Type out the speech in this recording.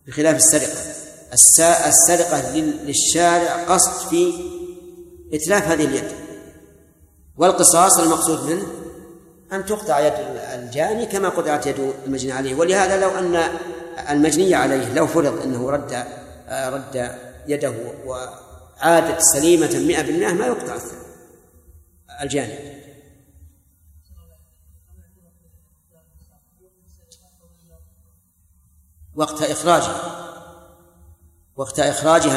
بخلاف السرقة. السرقة للشارع قصد في إتلاف هذه اليد، والقصاص المقصود منه أن تقطع يد الجاني كما قطعت يد المجني عليه. ولهذا لو أن المجني عليه لو فرض أنه رد يده وعادت سليمة 100% ما يقطع الجاني. وقت إخراجها